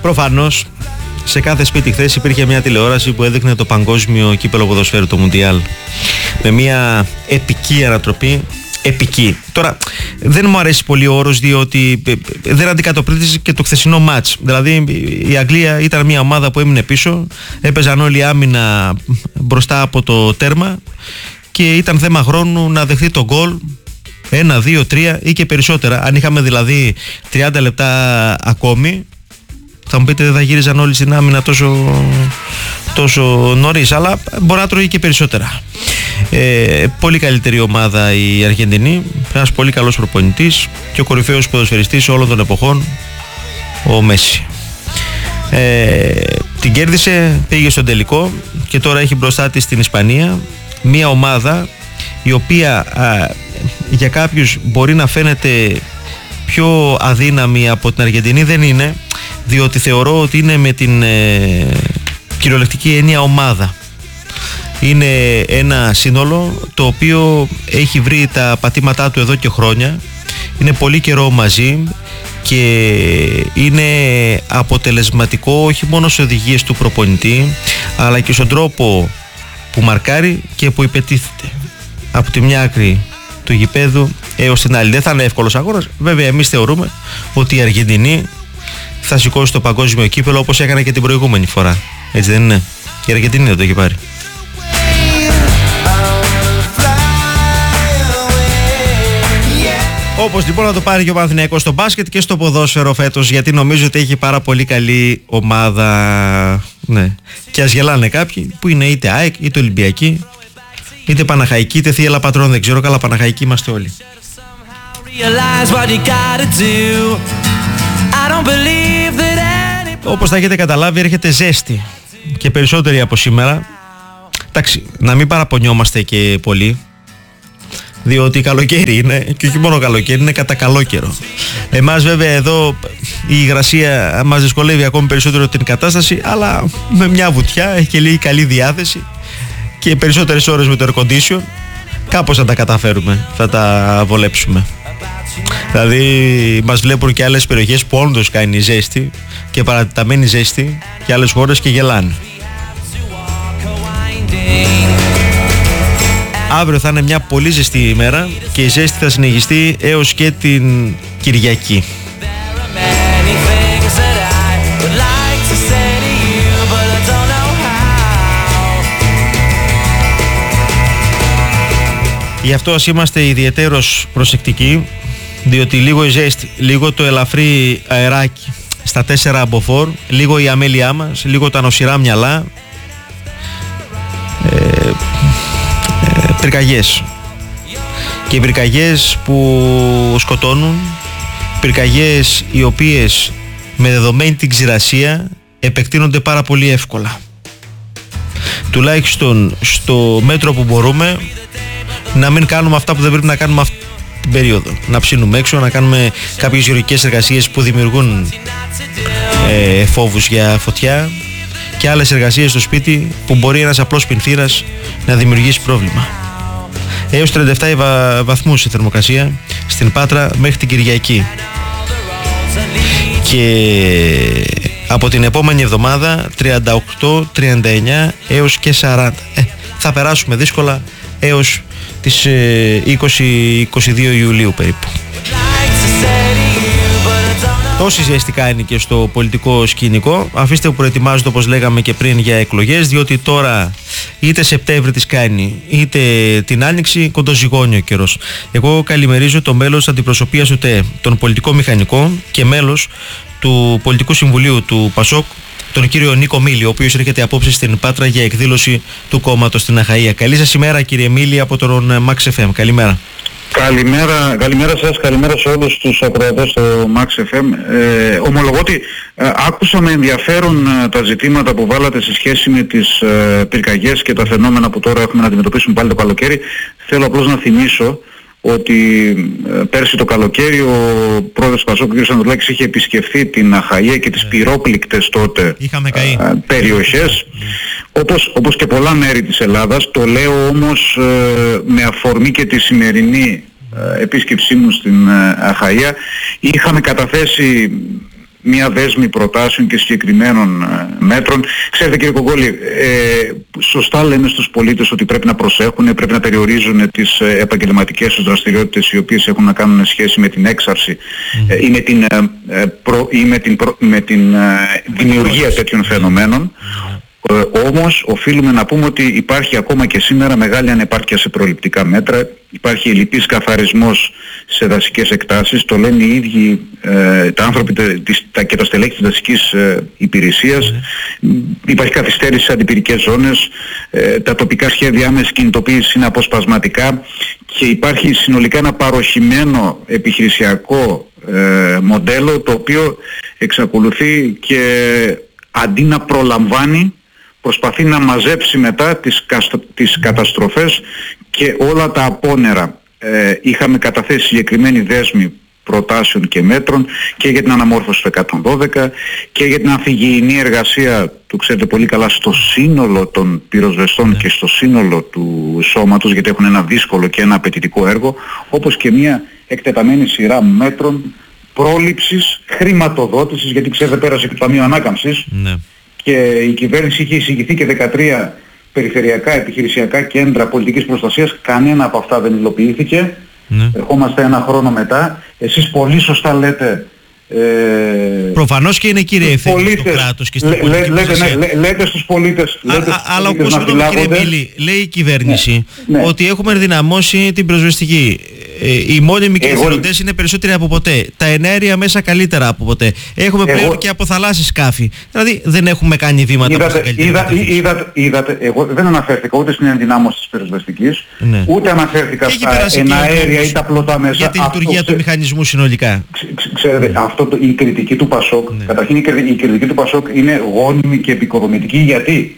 Προφανώς σε κάθε σπίτι χθες υπήρχε μια τηλεόραση που έδειχνε το παγκόσμιο κύπελλο ποδοσφαίρου, το Μουντιάλ, με μια επική ανατροπή. Επική. Τώρα δεν μου αρέσει πολύ ο όρος, διότι δεν αντικατοπτρίζει και το χθεσινό μάτς. Δηλαδή η Αγγλία ήταν μια ομάδα που έμεινε πίσω, έπαιζαν όλοι άμυνα μπροστά από το τέρμα και ήταν θέμα χρόνου να δεχθεί το γκολ 1, 2, 3 ή και περισσότερα. Αν είχαμε δηλαδή 30 λεπτά ακόμη, θα μου πείτε δεν θα γύριζαν όλοι στην άμυνα τόσο νωρίς, αλλά μπορεί να τρώει και περισσότερα. Πολύ καλύτερη ομάδα η Αργεντινή, ένας πολύ καλός προπονητής και ο κορυφαίος ποδοσφαιριστής όλων των εποχών, ο Μέση. Την κέρδισε, πήγε στον τελικό και τώρα έχει μπροστά της την Ισπανία, μια ομάδα η οποία για κάποιους μπορεί να φαίνεται πιο αδύναμη από την Αργεντινή. Δεν είναι, διότι θεωρώ ότι είναι με την κυριολεκτική έννοια ομάδα. Είναι ένα σύνολο το οποίο έχει βρει τα πατήματά του εδώ και χρόνια, είναι πολύ καιρό μαζί και είναι αποτελεσματικό όχι μόνο σε οδηγίες του προπονητή, αλλά και στον τρόπο που μαρκάρει και που υπετίθεται από τη μια άκρη του γηπέδου έως την άλλη. Δεν θα είναι εύκολος αγώνας. Βέβαια εμείς θεωρούμε ότι η Αργεντινή θα σηκώσει το παγκόσμιο κύπελλο όπως έκανε και την προηγούμενη φορά. Έτσι δεν είναι? Η Αργεντινή δεν το έχει πάρει. Όπως λοιπόν να το πάρει και ο Παναθηναϊκός στο μπάσκετ και στο ποδόσφαιρο φέτος, γιατί νομίζω ότι έχει πάρα πολύ καλή ομάδα. Ναι. Και ας γελάνε κάποιοι που είναι είτε ΑΕΚ είτε Ολυμπιακοί είτε Παναχαϊκοί είτε Θεία Πατρών, δεν ξέρω, καλά Παναχαϊκοί είμαστε όλοι. Όπως θα έχετε καταλάβει έρχεται ζέστη και περισσότερη από σήμερα. Εντάξει, να μην παραπονιόμαστε και πολύ, διότι καλοκαίρι είναι και όχι μόνο καλοκαίρι, είναι κατά καλό καιρό. Εμάς βέβαια εδώ η υγρασία μας δυσκολεύει ακόμη περισσότερο την κατάσταση, αλλά με μια βουτιά έχει και λίγη καλή διάθεση και περισσότερες ώρες με το air condition κάπως θα τα καταφέρουμε, θα τα βολέψουμε. Δηλαδή μας βλέπουν και άλλες περιοχές που όντως κάνει ζέστη και παρατεταμένη ζέστη και άλλες χώρες και γελάνε. Αύριο θα είναι μια πολύ ζεστή ημέρα και η ζέστη θα συνεχιστεί έως και την Κυριακή. Γι' αυτό ας είμαστε ιδιαιτέρως προσεκτικοί, διότι λίγο η ζέστη, λίγο το ελαφρύ αεράκι στα 4 αμποφόρ, λίγο η αμέλειά μας, λίγο τα νοσηρά μυαλά, πυρκαγιές. Και οι πυρκαγιές που σκοτώνουν, πυρκαγιές οι οποίες με δεδομένη την ξηρασία επεκτείνονται πάρα πολύ εύκολα. Τουλάχιστον στο μέτρο που μπορούμε να μην κάνουμε αυτά που δεν πρέπει να κάνουμε αυτή την περίοδο. Να ψήνουμε έξω, να κάνουμε κάποιες γεωργικές εργασίες που δημιουργούν φόβους για φωτιά και άλλες εργασίες στο σπίτι που μπορεί ένας απλός πινθύρας να δημιουργήσει πρόβλημα. Έως 37 βαθμούς η θερμοκρασία στην Πάτρα μέχρι την Κυριακή. Και από την επόμενη εβδομάδα 38, 39 έως και 40. Θα περάσουμε δύσκολα έως τις 20-22 Ιουλίου περίπου. Τόση ζεστικά είναι και στο πολιτικό σκηνικό. Αφήστε που προετοιμάζονται, όπως λέγαμε και πριν, για εκλογές, διότι τώρα είτε Σεπτέμβρη τις κάνει είτε την Άνοιξη κοντοζυγώνει ο καιρός. Εγώ καλημερίζω το μέλος αντιπροσωπείας του ΤΕ, τον πολιτικό μηχανικό και μέλος του Πολιτικού Συμβουλίου του ΠΑΣΟΚ, τον κύριο Νίκο Μίλη, ο οποίος έρχεται απόψε στην Πάτρα για εκδήλωση του κόμματος στην Αχαΐα. Καλή σας ημέρα κύριε Μίλη από τον Max FM. Καλημέρα. Καλημέρα σας, καλημέρα σε όλους τους ακροατές στο Max FM. Ομολογώ ότι άκουσα με ενδιαφέρον τα ζητήματα που βάλατε σε σχέση με τις πυρκαγιές και τα φαινόμενα που τώρα έχουμε να αντιμετωπίσουμε πάλι το καλοκαίρι. Θέλω απλώς να θυμίσω ότι πέρσι το καλοκαίρι ο πρόεδρος του ΠΑΣΟΚ, ο κ. Ανδρουλάκης, είχε επισκεφθεί την Αχαΐα και τις πυρόπληκτες τότε περιοχές, όπως και πολλά μέρη της Ελλάδας. Το λέω όμως με αφορμή και τη σημερινή επίσκεψή μου στην Αχαΐα. Είχαμε καταθέσει μια δέσμη προτάσεων και συγκεκριμένων μέτρων. Ξέρετε κύριε Κογκόλη, σωστά λέμε στους πολίτες ότι πρέπει να προσέχουν, πρέπει να περιορίζουν τις επαγγελματικές τους δραστηριότητες οι οποίες έχουν να κάνουν σχέση με την έξαρση ή με την δημιουργία τέτοιων φαινομένων. Όμως οφείλουμε να πούμε ότι υπάρχει ακόμα και σήμερα μεγάλη ανεπάρκεια σε προληπτικά μέτρα, υπάρχει ελλειπής καθαρισμός σε δασικές εκτάσεις, το λένε οι ίδιοι τα άνθρωποι και τα στελέχη της δασικής υπηρεσίας, υπάρχει καθυστέρηση σε αντιπυρικές ζώνες, τα τοπικά σχέδια άμεσης κινητοποίησης είναι αποσπασματικά και υπάρχει συνολικά ένα παροχημένο επιχειρησιακό μοντέλο το οποίο εξακολουθεί και αντί να προλαμβάνει προσπαθεί να μαζέψει μετά τις καταστροφές και όλα τα απόνερα. Είχαμε καταθέσει συγκεκριμένη δέσμη προτάσεων και μέτρων και για την αναμόρφωση του 112 και για την ανθυγιεινή εργασία, το ξέρετε πολύ καλά, στο σύνολο των πυροσβεστών και στο σύνολο του σώματος, γιατί έχουν ένα δύσκολο και ένα απαιτητικό έργο, όπως και μια εκτεταμένη σειρά μέτρων πρόληψης, χρηματοδότησης, γιατί ξέρετε πέρασε και το Ταμείο Ανάκαμψης. Και η κυβέρνηση είχε εισηγηθεί και 13 περιφερειακά επιχειρησιακά κέντρα πολιτικής προστασίας. Κανένα από αυτά δεν υλοποιήθηκε. Ερχόμαστε ένα χρόνο μετά. Εσείς πολύ σωστά λέτε... Προφανώς και είναι κύριε ευθύνη του κράτους και στην πολιτική προστασία. Λέτε στους πολίτες... Αλλά όπως κύριε Μπίλη, λέει η κυβέρνηση ότι έχουμε ενδυναμώσει την πυροσβεστική. Οι μόνιμοι και οι εθελοντές είναι περισσότεροι από ποτέ. Τα εναέρια μέσα καλύτερα από ποτέ. Έχουμε πλέον και από θαλάσσιες σκάφη. Δηλαδή δεν έχουμε κάνει βήματα προς την καλύτερη κατεύθυνση. Είδατε, εγώ δεν αναφέρθηκα ούτε στην ενδυνάμωση της πυροσβεστικής, ούτε αναφέρθηκα στα εναέρια ή τα πλωτά μέσα. Για τη λειτουργία του μηχανισμού συνολικά. Ξέρετε, η κριτική του Πασόκ, καταρχήν η κριτική του Πασόκ είναι γόνιμη και επικοδομητική. Γιατί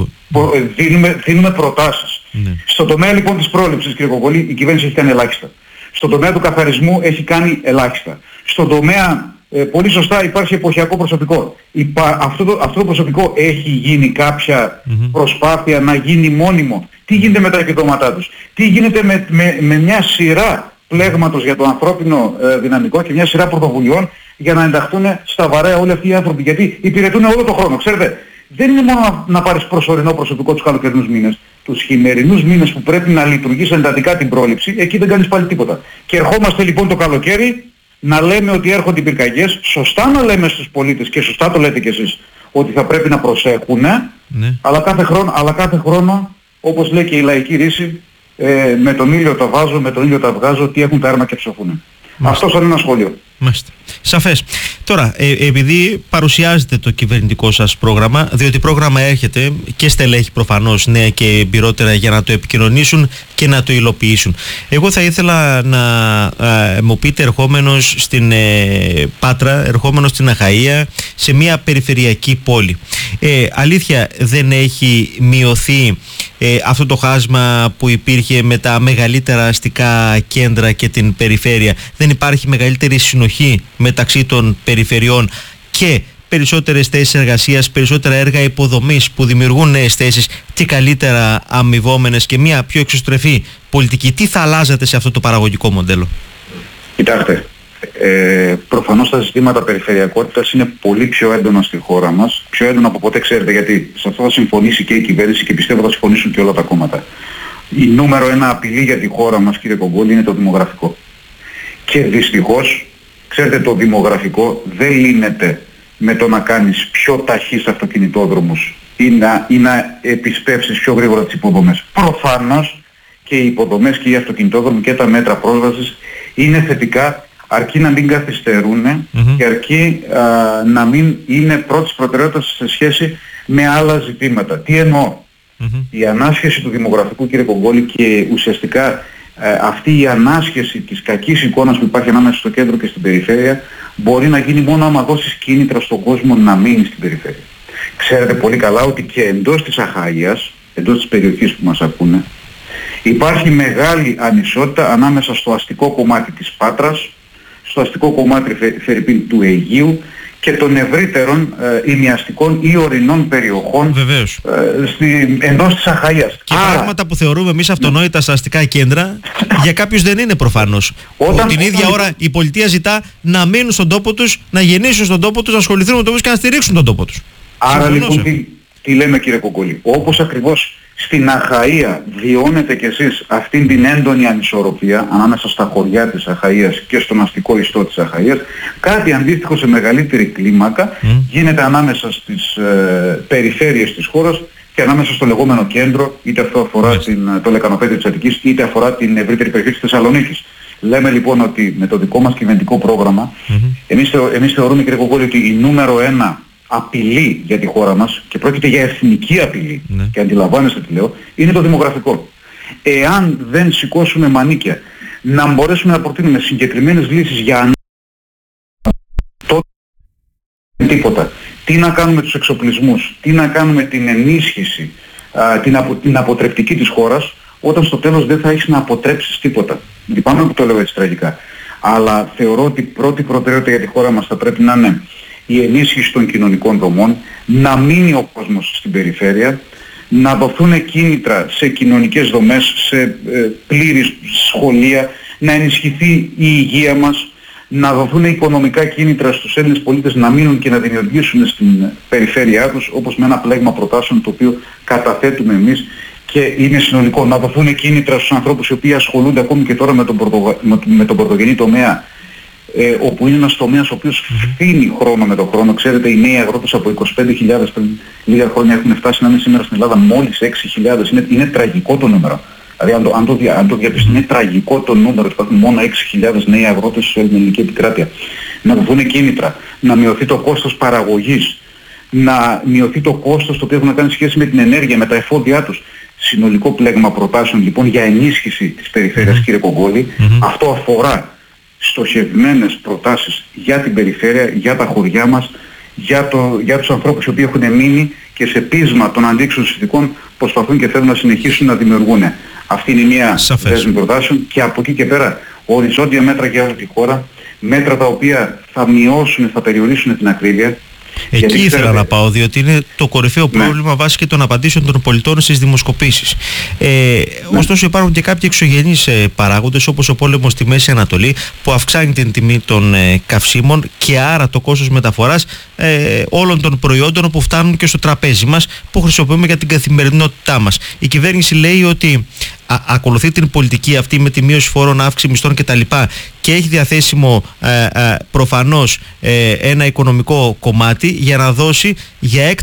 δίνουμε προτάσεις. Στο τομέα λοιπόν της πρόληψης, κύριε Κογκόλη, η κυβέρνηση έχει κάνει ελάχιστα. Στον τομέα του καθαρισμού έχει κάνει ελάχιστα. Στον τομέα, πολύ σωστά, υπάρχει εποχιακό προσωπικό. Αυτό το προσωπικό έχει γίνει κάποια προσπάθεια να γίνει μόνιμο. Τι γίνεται με τα επιδόματά τους. Τι γίνεται με μια σειρά πλέγματος για το ανθρώπινο δυναμικό και μια σειρά πρωτοβουλειών για να ενταχθούν στα βαρέα όλοι αυτοί οι άνθρωποι. Γιατί υπηρετούν όλο τον χρόνο. Ξέρετε, δεν είναι μόνο να πάρεις προσωρινό προσωπικό τους καλοκαιρινούς μήνες. Τους χειμερινούς μήνες που πρέπει να λειτουργείς εντατικά την πρόληψη, εκεί δεν κάνεις πάλι τίποτα. Και ερχόμαστε λοιπόν το καλοκαίρι να λέμε ότι έρχονται οι πυρκαγιές, σωστά να λέμε στους πολίτες και σωστά το λέτε κι εσείς, ότι θα πρέπει να προσέχουν, αλλά κάθε χρόνο, όπως λέει και η λαϊκή ρίση, με τον ήλιο τα βάζω, με τον ήλιο τα βγάζω, τι έχουν τα έρμα και ψοφούνε. Αυτό σαν ένα σχόλιο. Μάλιστα. Σαφές. Τώρα, επειδή παρουσιάζετε το κυβερνητικό σας πρόγραμμα, διότι πρόγραμμα έρχεται και στελέχη προφανώς νέα και εμπειρότερα για να το επικοινωνήσουν και να το υλοποιήσουν. Εγώ θα ήθελα να μου πείτε, ερχόμενος στην Πάτρα, ερχόμενος στην Αχαΐα, σε μια περιφερειακή πόλη. Αλήθεια δεν έχει μειωθεί αυτό το χάσμα που υπήρχε με τα μεγαλύτερα αστικά κέντρα και την περιφέρεια? Δεν υπάρχει μεγαλύτερη συνοχή μεταξύ των περιφερειών και περισσότερες θέσεις εργασίας, περισσότερα έργα υποδομής που δημιουργούν νέες θέσεις και καλύτερα αμοιβόμενες και μια πιο εξωστρεφή πολιτική? Τι θα αλλάζατε σε αυτό το παραγωγικό μοντέλο? Κοιτάξτε, προφανώς τα ζητήματα περιφερειακότητας είναι πολύ πιο έντονα στη χώρα μας, πιο έντονα από ποτέ, ξέρετε, γιατί σε αυτό θα συμφωνήσει και η κυβέρνηση και πιστεύω θα συμφωνήσουν και όλα τα κόμματα. Η νούμερο ένα απειλή για τη χώρα μας, κύριε Κογκόλη, είναι το δημογραφικό. Και δυστυχώς, ξέρετε, το δημογραφικό δεν λύνεται με το να κάνεις πιο ταχύς αυτοκινητόδρομους ή να επισπεύσεις πιο γρήγορα τις υποδομές. Προφανώς και οι υποδομές και οι αυτοκινητόδρομοι και τα μέτρα πρόσβασης είναι θετικά, αρκεί να μην καθυστερούν και αρκεί να μην είναι πρώτης προτεραιότητας σε σχέση με άλλα ζητήματα. Τι εννοώ? Η ανάσχεση του δημογραφικού, κύριε Κογκόλη, και ουσιαστικά αυτή η ανάσχεση της κακής εικόνας που υπάρχει ανάμεσα στο κέντρο και στην περιφέρεια μπορεί να γίνει μόνο άμα δώσεις κίνητρα στον κόσμο να μείνει στην περιφέρεια. Ξέρετε πολύ καλά ότι και εντός της Αχαΐας, εντός της περιοχής που μας ακούνε, υπάρχει μεγάλη ανισότητα ανάμεσα στο αστικό κομμάτι της Πάτρας, στο αστικό κομμάτι φερειπίν του Αιγείου και των ευρύτερων ημιαστικών ή ορεινών περιοχών εντός της Αχαΐας. Και πράγματα που θεωρούμε εμείς αυτονόητα στα αστικά κέντρα, για κάποιους δεν είναι προφανώς. Την ίδια ώρα η πολιτεία ζητά να μείνουν στον τόπο τους, να γεννήσουν στον τόπο τους, να ασχοληθούν με τον τόπο τους και να στηρίξουν τον τόπο τους. Άρα λοιπόν τι λέμε, κύριε Κοκκολή? Όπως ακριβώς στην Αχαΐα βιώνετε κι εσείς αυτήν την έντονη ανισορροπία ανάμεσα στα χωριά της Αχαΐας και στον αστικό ιστό της Αχαΐας, κάτι αντίστοιχο σε μεγαλύτερη κλίμακα γίνεται ανάμεσα στις περιφέρειες της χώρας και ανάμεσα στο λεγόμενο κέντρο, είτε αυτό αφορά το λεκανοπέδιο της Αττικής, είτε αφορά την ευρύτερη περιοχή της Θεσσαλονίκης. Λέμε λοιπόν ότι με το δικό μας κυβερνητικό πρόγραμμα, εμείς θεωρούμε, κύριε Κοκκολή, ότι η νούμερο 1 απειλή για τη χώρα μας, και πρόκειται για εθνική απειλή, και αντιλαμβάνεστε τι λέω, είναι το δημογραφικό. Εάν δεν σηκώσουμε μανίκια να μπορέσουμε να προτείνουμε συγκεκριμένες λύσεις για τότε τίποτα. Τι να κάνουμε τους εξοπλισμούς, τι να κάνουμε την ενίσχυση, την αποτρεπτική της χώρας, όταν στο τέλος δεν θα έχεις να αποτρέψεις τίποτα. Λυπάμαι που το λέω έτσι τραγικά. Αλλά θεωρώ ότι πρώτη προτεραιότητα για τη χώρα μας θα πρέπει να είναι η ενίσχυση των κοινωνικών δομών, να μείνει ο κόσμος στην περιφέρεια, να δοθούν κίνητρα σε κοινωνικές δομές, σε πλήρη σχολεία, να ενισχυθεί η υγεία μας, να δοθούν οικονομικά κίνητρα στους Έλληνες πολίτες να μείνουν και να δημιουργήσουν στην περιφέρειά τους, όπως με ένα πλέγμα προτάσεων το οποίο καταθέτουμε εμείς και είναι συνολικό. Να δοθούν κίνητρα στους ανθρώπους οι οποίοι asχολούνται ακόμη και τώρα με τον πρωτογενή τομέα, όπου είναι ένας τομέας ο οποίος φθήνει χρόνο με τον χρόνο. Ξέρετε, οι νέοι αγρότες από 25.000 πριν λίγα χρόνια έχουν φτάσει να είναι σήμερα στην Ελλάδα μόλις 6.000. Είναι τραγικό το νούμερο. Δηλαδή αν το διαπιστώνει, είναι τραγικό το νούμερο. Υπάρχουν μόνο 6.000 νέοι αγρότες στην ελληνική επικράτεια. Να δοθούν κίνητρα, να μειωθεί το κόστος παραγωγής, να μειωθεί το κόστος το οποίο έχουν να κάνει σχέση με την ενέργεια, με τα εφόδια τους. Συνολικό πλέγμα προτάσεων λοιπόν για ενίσχυση της περιφέρειας, κύριε Κοκκολή. Αυτό αφορά στοχευμένες προτάσεις για την περιφέρεια, για τα χωριά μας, για τους ανθρώπους οι οποίοι έχουν μείνει και σε πείσμα των αντίξεων συνθηκών προσπαθούν και θέλουν να συνεχίσουν να δημιουργούν. Αυτή είναι μια δέσμη προτάσεων και από εκεί και πέρα οριζόντια μέτρα για όλη τη χώρα, μέτρα τα οποία θα μειώσουν, θα περιορίσουν την ακρίβεια. Εκεί ήθελα να πάω, διότι είναι το κορυφαίο πρόβλημα βάσει και των απαντήσεων των πολιτών στις δημοσκοπήσεις. Ωστόσο υπάρχουν και κάποιοι εξωγενείς παράγοντες, όπως ο πόλεμος στη Μέση Ανατολή, που αυξάνει την τιμή των καυσίμων και άρα το κόστος μεταφοράς όλων των προϊόντων που φτάνουν και στο τραπέζι μας, που χρησιμοποιούμε για την καθημερινότητά μας. Η κυβέρνηση λέει ότι ακολουθεί την πολιτική αυτή με τη μείωση φόρων, αύξηση μισθών κτλ. Και έχει διαθέσιμο προφανώς ένα οικονομικό κομμάτι για να δώσει για